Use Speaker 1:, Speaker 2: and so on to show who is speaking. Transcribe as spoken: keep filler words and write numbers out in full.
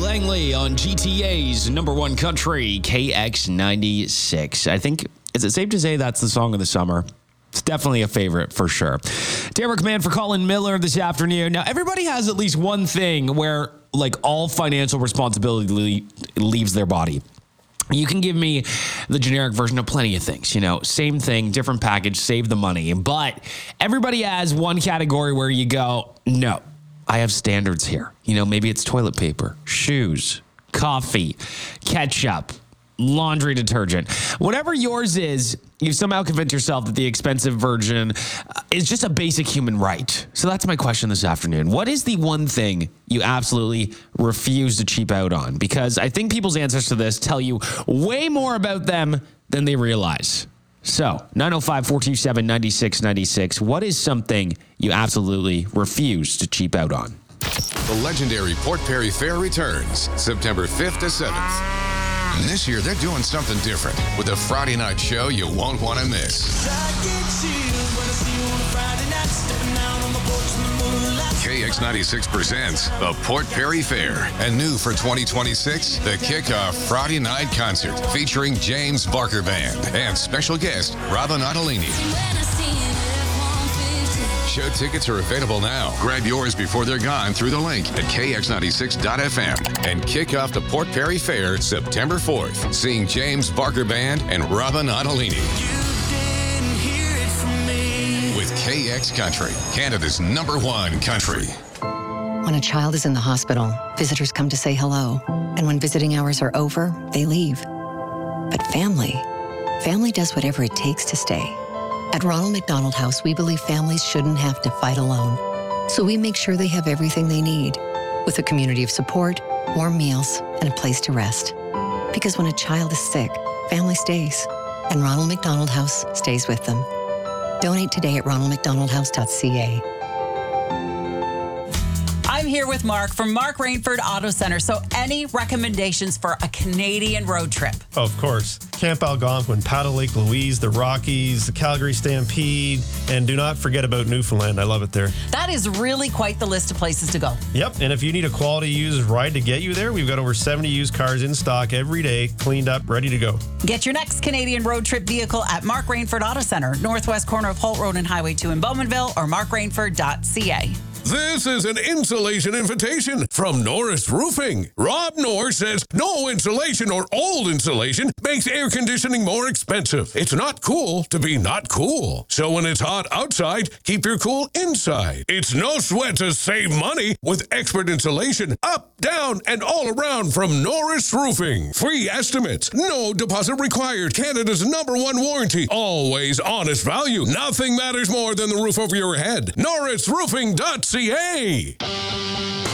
Speaker 1: Langley on G T A's number one country, K X ninety-six. I think, is it safe to say that's the song of the summer? It's definitely a favorite for sure. Derek Mann for Colin Miller this afternoon. Now, everybody has at least one thing where, like, all financial responsibility leaves their body. You can give me the generic version of plenty of things, you know, same thing, different package, save the money. But everybody has one category where you go, no, I have standards here. You know, maybe it's toilet paper, shoes, coffee, ketchup, laundry detergent. Whatever yours is, you've somehow convinced yourself that the expensive version is just a basic human right. So that's my question this afternoon. What is the one thing you absolutely refuse to cheap out on? Because I think people's answers to this tell you way more about them than they realize. So, nine oh five, four two seven, nine six nine six. What is something you absolutely refuse to cheap out on?
Speaker 2: The legendary Port Perry Fair returns September fifth to seventh. And this year, they're doing something different with a Friday night show you won't want to miss. K X ninety-six presents the Port Perry Fair. And new for twenty twenty-six, the kickoff Friday night concert featuring James Barker Band and special guest Robin Ottolini. Show tickets are available now. Grab yours before they're gone through the link at K X ninety-six dot F M and kick off the Port Perry Fair September fourth. Seeing James Barker Band and Robin Ottolini. With K X Country, Canada's number one country.
Speaker 3: When a child is in the hospital, visitors come to say hello. And when visiting hours are over, they leave. But family, family does whatever it takes to stay. At Ronald McDonald House, we believe families shouldn't have to fight alone. So we make sure they have everything they need, with a community of support, warm meals, and a place to rest. Because when a child is sick, family stays, and Ronald McDonald House stays with them. Donate today at ronald mcdonald house dot c a.
Speaker 4: I'm here with Mark from Mark Rainford Auto Center. So any recommendations for a Canadian road trip?
Speaker 5: Of course. Camp Algonquin, Paddle Lake Louise, the Rockies, the Calgary Stampede, and do not forget about Newfoundland. I love it there.
Speaker 4: That is really quite the list of places to go.
Speaker 5: Yep, and if you need a quality used ride to get you there, we've got over seventy used cars in stock every day, cleaned up, ready to go.
Speaker 4: Get your next Canadian road trip vehicle at Mark Rainford Auto Center, northwest corner of Holt Road and Highway two in Bowmanville, or mark rainford dot c a.
Speaker 6: This is an insulation invitation from Norris Roofing. Rob Norris says no insulation or old insulation makes air conditioning more expensive. It's not cool to be not cool. So when it's hot outside, keep your cool inside. It's no sweat to save money with expert insulation up, down, and all around from Norris Roofing. Free estimates, no deposit required. Canada's number one warranty. Always honest value. Nothing matters more than the roof over your head. norris roofing dot c a.